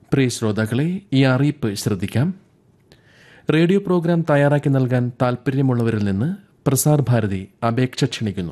പ്രിയ ശ്രോതാക്കളെ, ഈ അറിയിപ്പ് ശ്രദ്ധിക്കാം. റേഡിയോ പ്രോഗ്രാം തയ്യാറാക്കി നൽകാൻ താൽപ്പര്യമുള്ളവരിൽ നിന്ന് പ്രസാർ ഭാരതി അപേക്ഷ ക്ഷണിക്കുന്നു.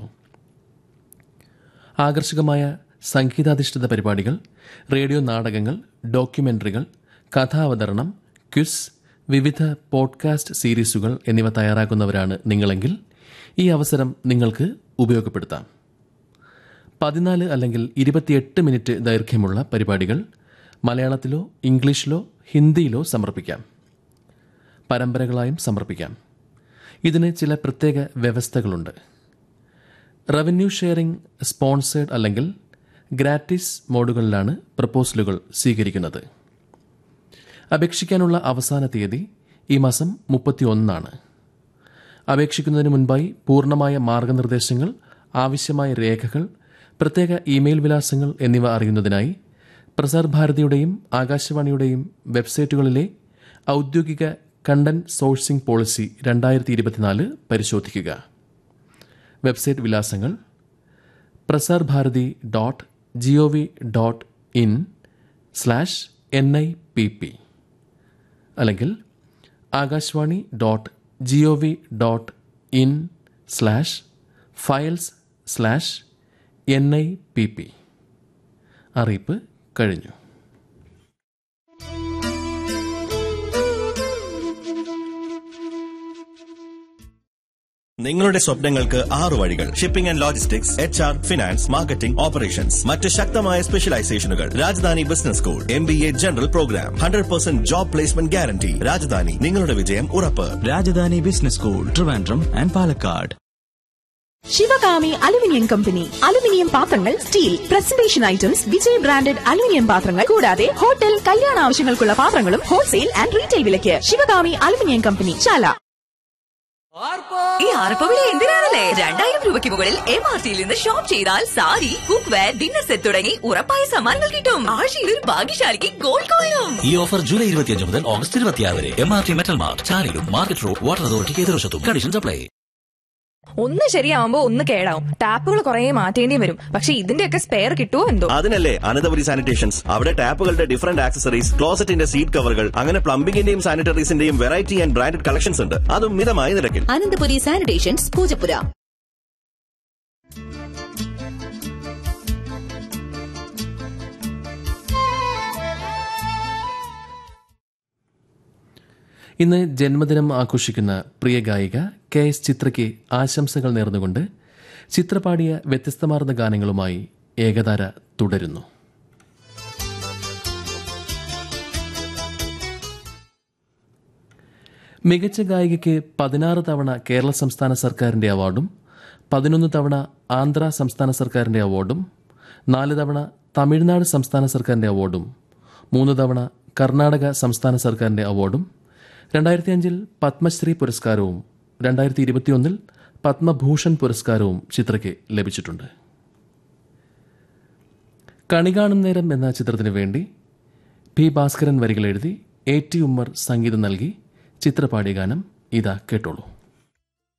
ആകർഷകമായ സംഗീതാധിഷ്ഠിത പരിപാടികൾ, റേഡിയോ നാടകങ്ങൾ, ഡോക്യുമെന്ററികൾ, കഥാവതരണം, ക്വിസ്, വിവിധ പോഡ്കാസ്റ്റ് സീരീസുകൾ എന്നിവ തയ്യാറാക്കുന്നവരാണ് നിങ്ങളെങ്കിൽ ഈ അവസരം നിങ്ങൾക്ക് ഉപയോഗപ്പെടുത്താം. 14 അല്ലെങ്കിൽ 28 മിനിറ്റ് ദൈർഘ്യമുള്ള പരിപാടികൾ മലയാളത്തിലോ ഇംഗ്ലീഷിലോ ഹിന്ദിയിലോ സമർപ്പിക്കാം. പരമ്പരകളായും സമർപ്പിക്കാം. ഇതിന് ചില പ്രത്യേക വ്യവസ്ഥകളുണ്ട്. റവന്യൂ ഷെയറിംഗ്, സ്പോൺസേഡ് അല്ലെങ്കിൽ ഗ്രാറ്റിസ് മോഡുകളിലാണ് പ്രപ്പോസലുകൾ സ്വീകരിക്കുന്നത്. അപേക്ഷിക്കാനുള്ള അവസാന തീയതി ഈ മാസം 31. അപേക്ഷിക്കുന്നതിന് മുൻപായി പൂർണ്ണമായ മാർഗനിർദ്ദേശങ്ങൾ, ആവശ്യമായ രേഖകൾ, പ്രത്യേക ഇമെയിൽ വിലാസങ്ങൾ എന്നിവ അറിയുന്നതിനായി പ്രസാർ ഭാരതിയുടെയും ആകാശവാണിയുടെയും വെബ്സൈറ്റുകളിലെ ഔദ്യോഗിക കണ്ടന്റ് സോഴ്സിംഗ് പോളിസി 2024 പരിശോധിക്കുക. വെബ്സൈറ്റ് വിലാസങ്ങൾ prasarbharati.gov.in/NIPP അല്ലെങ്കിൽ agashwani.gov.in/files/NIPP. അറിയിപ്പ് കഴിഞ്ഞു. നിങ്ങളുടെ സ്വപ്നങ്ങൾക്ക് 6 വഴികൾ. Shipping and logistics, HR, finance, marketing, operations. മറ്റ് ശക്തമായ സ്പെഷ്യലൈസേഷനുകൾ. Rajdhani business school, MBA general programme, 100% job placement guarantee. Rajdhani, നിങ്ങളുടെ വിജയം ഉറപ്പ്. Rajdhani business school, Trivandrum and Palakkad. Sivakami aluminium company. Aluminium പാത്രങ്ങൾ, steel, presentation items, Vijay branded aluminium പാത്രങ്ങൾ കൂടാതെ ഹോട്ടൽ, കല്യാണ ആവശ്യങ്ങൾക്കുള്ള പാത്രങ്ങളും ഹോൾസെയിൽ ആൻഡ് റീറ്റെയിൽ വിലയ്ക്ക്. ശിവകാമി അലുമിനിയം കമ്പനി, ചാല. ഈ ആർപ്പവിളി എന്തിനാണല്ലേ? 2000 രൂപയ്ക്ക് മുകളിൽ MRTയിൽ നിന്ന് ഷോപ്പ് ചെയ്താൽ sari, cook wear, dinner set തുടങ്ങി ഉറപ്പായ സമ്മാനങ്ങൾ കിട്ടും. ആഴ്ചയിൽ ഒരു ഭാഗ്യശാലിക്ക് ഗോൾഡ് കോയിനും. ഈ ഓഫർ ജൂലൈ 25 മുതൽ ഓഗസ്റ്റ് 26 വരെ. MRT metal mart, ചാലിലും market road, water അതോറിറ്റിക്ക് എതിർവശത്തും. Conditions apply. ഒന്ന് ശരിയാവുമ്പോ ഒന്ന് കേടാവും. ടാപ്പുകൾ കുറെ മാറ്റേണ്ടി വരും. പക്ഷെ ഇതിന്റെയൊക്കെ സ്പെയർ കിട്ടുമോ എന്തോ. അതിനല്ലേ അനന്തപുരി സാനിറ്റേഷൻസ്. അവിടെ ടാപ്പുകളുടെ ഡിഫറന്റ് ആക്സസറീസ്, ക്ലോസറ്റിന്റെ സീറ്റ് കവറുകൾ, അങ്ങനെ പ്ലംബിംഗിന്റെയും സാനിറ്ററീസിന്റെയും വെറൈറ്റി ആൻഡ് ബ്രാൻഡഡ് കളക്ഷൻസ് ഉണ്ട്. അതും മിതമായ നിരക്കിൽ. അനന്തപുരി സാനിറ്റേഷൻസ്, പൂജപ്പുര. ഇന്ന് ജന്മദിനം ആഘോഷിക്കുന്ന പ്രിയ ഗായിക KS ചിത്രയ്ക്ക് ആശംസകൾ നേർന്നുകൊണ്ട് ചിത്ര പാടിയ വ്യത്യസ്തമാർന്ന ഗാനങ്ങളുമായി ഏകതാര തുടരുന്നു. മികച്ച ഗായികയ്ക്ക് 16 തവണ കേരള സംസ്ഥാന സർക്കാരിന്റെ അവാർഡും 11 തവണ ആന്ധ്ര സംസ്ഥാന സർക്കാരിന്റെ അവാർഡും 4 തവണ തമിഴ്നാട് സംസ്ഥാന സർക്കാരിന്റെ അവാർഡും 3 തവണ കർണാടക സംസ്ഥാന സർക്കാരിന്റെ അവാർഡും 2005 പത്മശ്രീ പുരസ്കാരവും 2021 പത്മഭൂഷൺ പുരസ്കാരവും ചിത്രയ്ക്ക് ലഭിച്ചിട്ടുണ്ട്. കണി കാണും നേരം എന്ന ചിത്രത്തിനു വേണ്ടി P. ഭാസ്കരൻ വരികൾ എഴുതി A.T. ഉമ്മർ സംഗീതം നൽകി ചിത്രപാടിയ ഗാനം ഇതാ കേട്ടോളൂ.